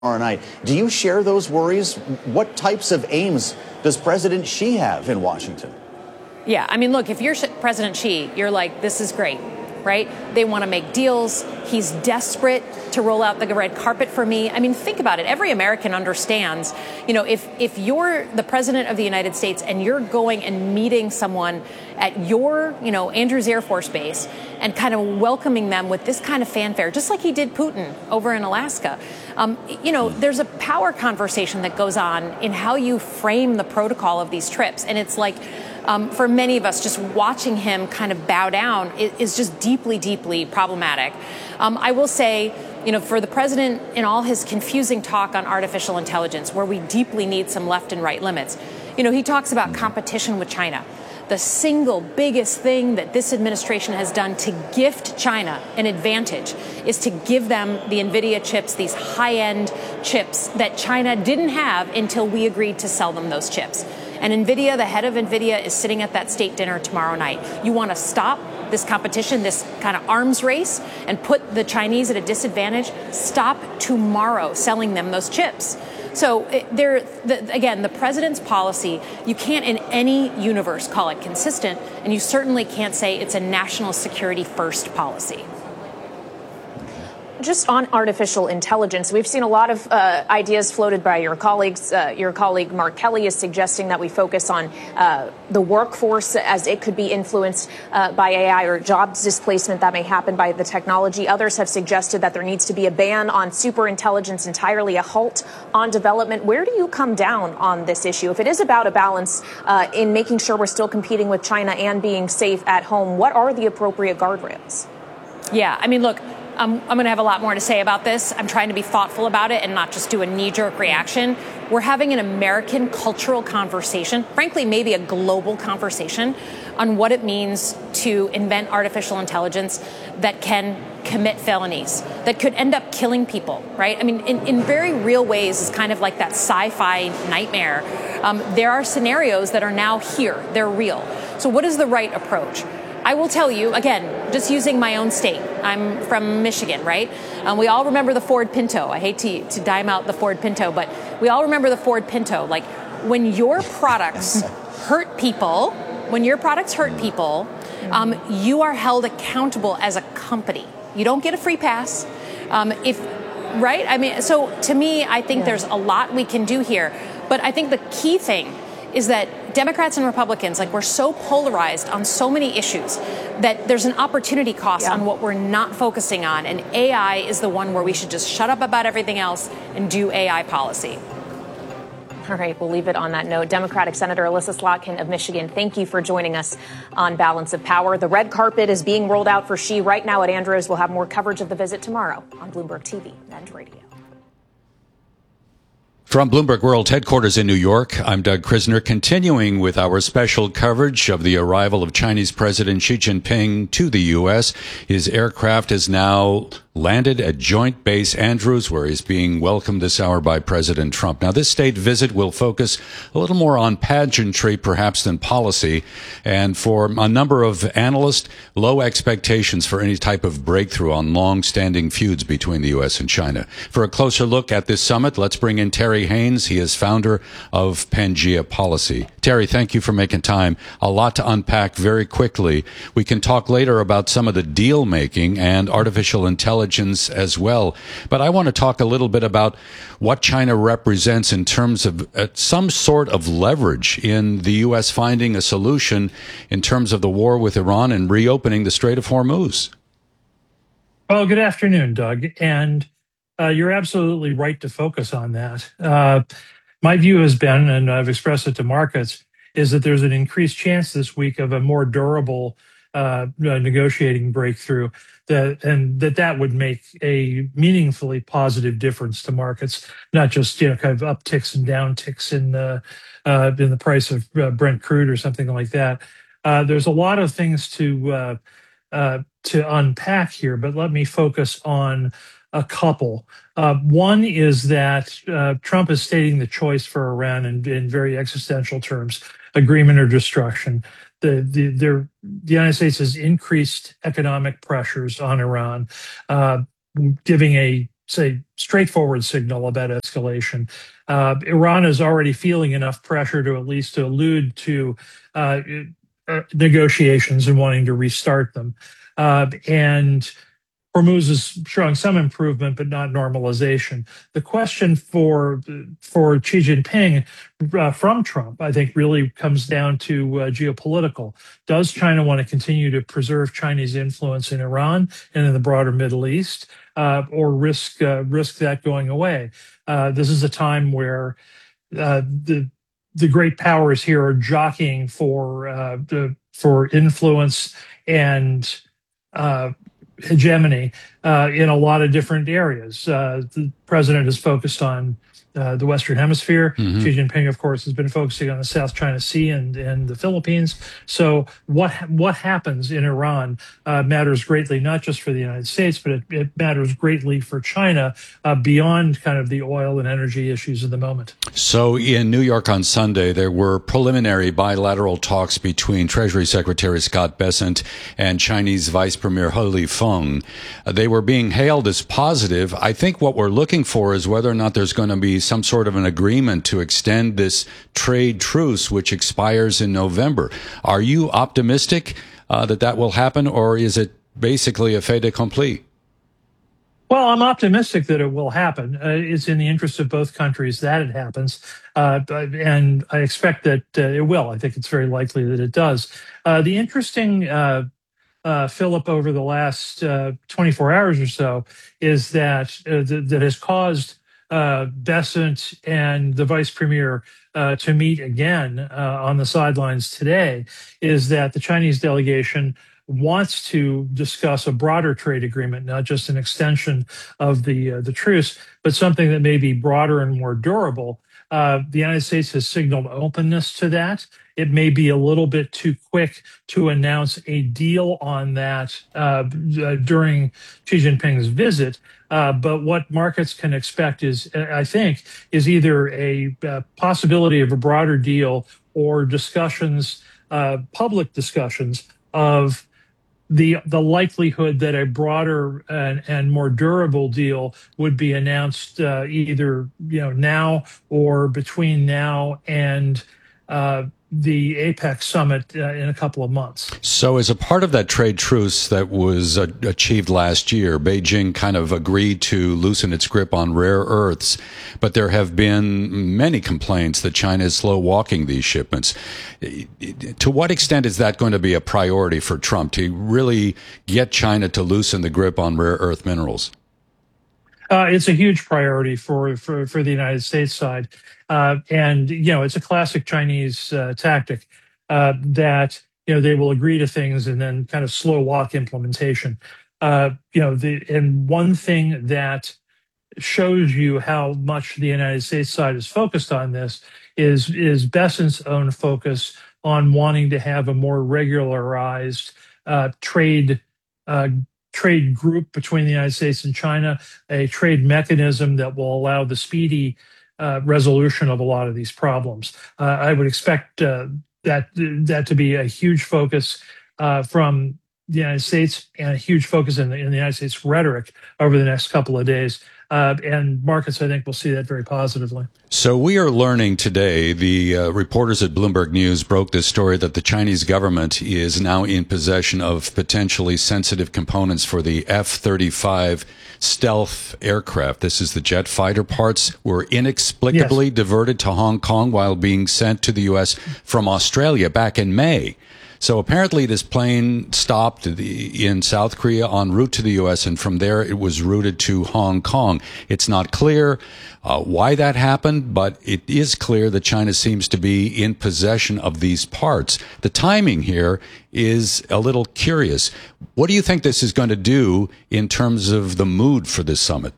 tomorrow night. Do you share those worries? What types of aims does President Xi have in Washington? Yeah, I mean, look, if you're President Xi, you're like, this is great, right? They want to make deals. He's desperate to roll out the red carpet for me. I mean, think about it. Every American understands, if you're the president of the United States and you're going and meeting someone at your, Andrews Air Force Base and kind of welcoming them with this kind of fanfare, just like he did Putin over in Alaska, there's a power conversation that goes on in how you frame the protocol of these trips. And it's like, for many of us, just watching him kind of bow down is just deeply, deeply problematic. I will say, for the president in all his confusing talk on artificial intelligence, where we deeply need some left and right limits, he talks about competition with China. The single biggest thing that this administration has done to gift China an advantage is to give them the NVIDIA chips, these high-end chips that China didn't have until we agreed to sell them those chips. And NVIDIA, the head of NVIDIA, is sitting at that state dinner tomorrow night. You want to stop this competition, this kind of arms race, and put the Chinese at a disadvantage? Stop tomorrow selling them those chips. So again, the president's policy, you can't in any universe call it consistent, and you certainly can't say it's a national security first policy. Just on artificial intelligence, we've seen a lot of ideas floated by your colleagues. Your colleague Mark Kelly is suggesting that we focus on the workforce as it could be influenced by AI or jobs displacement that may happen by the technology. Others have suggested that there needs to be a ban on superintelligence entirely, a halt on development. Where do you come down on this issue? If it is about a balance in making sure we're still competing with China and being safe at home, what are the appropriate guardrails? Yeah, I mean, look, I'm going to have a lot more to say about this. I'm trying to be thoughtful about it and not just do a knee-jerk reaction. We're having an American cultural conversation, frankly, maybe a global conversation on what it means to invent artificial intelligence that can commit felonies, that could end up killing people, right? I mean, in very real ways, it's kind of like that sci-fi nightmare. There are scenarios that are now here. They're real. So what is the right approach? I will tell you, again, just using my own state. I'm from Michigan, right? We all remember the Ford Pinto. I hate to dime out the Ford Pinto, but we all remember the Ford Pinto. Like, when your products hurt people, you are held accountable as a company. You don't get a free pass. Right? I mean, so to me, I think there's a lot we can do here. But I think the key thing is that Democrats and Republicans, we're so polarized on so many issues that there's an opportunity cost on what we're not focusing on. And AI is the one where we should just shut up about everything else and do AI policy. All right, we'll leave it on that note. Democratic Senator Elissa Slotkin of Michigan, thank you for joining us on Balance of Power. The red carpet is being rolled out for Xi right now at Andrews. We'll have more coverage of the visit tomorrow on Bloomberg TV and radio. From Bloomberg World Headquarters in New York, I'm Doug Krisner, continuing with our special coverage of the arrival of Chinese President Xi Jinping to the U.S. His aircraft is now landed at Joint Base Andrews, where he's being welcomed this hour by President Trump. Now, this state visit will focus a little more on pageantry, perhaps, than policy. And for a number of analysts, low expectations for any type of breakthrough on long-standing feuds between the U.S. and China. For a closer look at this summit, let's bring in Terry Haynes. He is founder of Pangea Policy. Terry, thank you for making time. A lot to unpack very quickly. We can talk later about some of the deal-making and artificial intelligence as well. But I want to talk a little bit about what China represents in terms of some sort of leverage in the U.S. finding a solution in terms of the war with Iran and reopening the Strait of Hormuz. Well, good afternoon, Doug. And you're absolutely right to focus on that. My view has been, and I've expressed it to markets, is that there's an increased chance this week of a more durable negotiating breakthrough, that would make a meaningfully positive difference to markets, not just kind of upticks and downticks in the price of Brent crude or something like that. There's a lot of things to unpack here, but let me focus on a couple. One is that Trump is stating the choice for Iran in very existential terms: agreement or destruction. The United States has increased economic pressures on Iran, giving a say, straightforward signal about escalation. Iran is already feeling enough pressure to at least to allude to negotiations and wanting to restart them. And Hormuz is showing some improvement, but not normalization. The question for Xi Jinping from Trump, I think, really comes down to geopolitical. Does China want to continue to preserve Chinese influence in Iran and in the broader Middle East, or risk that going away? This is a time where the great powers here are jockeying for influence and hegemony in a lot of different areas. The president is focused on the Western Hemisphere. Mm-hmm. Xi Jinping, of course, has been focusing on the South China Sea and the Philippines. So what happens in Iran matters greatly, not just for the United States, but it matters greatly for China beyond kind of the oil and energy issues of the moment. So in New York on Sunday, there were preliminary bilateral talks between Treasury Secretary Scott Bessent and Chinese Vice Premier He Lifeng. They were being hailed as positive. I think what we're looking for is whether or not there's going to be some sort of an agreement to extend this trade truce, which expires in November. Are you optimistic that will happen, or is it basically a fait accompli? Well, I'm optimistic that it will happen. It's in the interest of both countries that it happens, and I expect that it will. I think it's very likely that it does. The interesting, Philip, over the last 24 hours or so, is that that has caused Bessent and the vice premier to meet again on the sidelines today, is that the Chinese delegation wants to discuss a broader trade agreement, not just an extension of the truce, but something that may be broader and more durable. The United States has signaled openness to that. It may be a little bit too quick to announce a deal on that during Xi Jinping's visit. But what markets can expect is, I think, is either a possibility of a broader deal or discussions, public discussions of the likelihood that a broader and more durable deal would be announced either now or between now and the APEC summit in a couple of months. So as a part of that trade truce that was achieved last year, Beijing kind of agreed to loosen its grip on rare earths, but there have been many complaints that China is slow walking these shipments. To what extent is that going to be a priority for Trump to really get China to loosen the grip on rare earth minerals? It's a huge priority for the United States side. And it's a classic Chinese tactic that, they will agree to things and then kind of slow walk implementation. And one thing that shows you how much the United States side is focused on this is Bessent's own focus on wanting to have a more regularized trade group between the United States and China, a trade mechanism that will allow the speedy resolution of a lot of these problems. I would expect that to be a huge focus from the United States and a huge focus in the United States rhetoric over the next couple of days. And markets, I think, will see that very positively. So we are learning today, the reporters at Bloomberg News broke this story that the Chinese government is now in possession of potentially sensitive components for the F-35 stealth aircraft. This is the jet fighter parts were inexplicably diverted to Hong Kong while being sent to the U.S. from Australia back in May. So apparently this plane stopped in South Korea en route to the U.S., and from there it was routed to Hong Kong. It's not clear why that happened, but it is clear that China seems to be in possession of these parts. The timing here is a little curious. What do you think this is going to do in terms of the mood for this summit?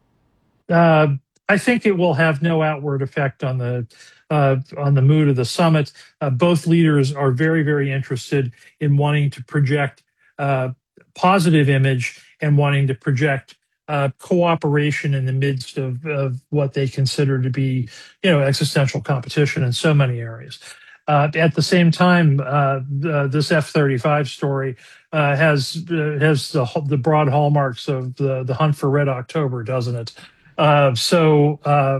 I think it will have no outward effect on the mood of the summit. Both leaders are very, very interested in wanting to project positive image and wanting to project cooperation in the midst of what they consider to be, existential competition in so many areas. At the same time, this F-35 story has the broad hallmarks of the hunt for Red October, doesn't it? So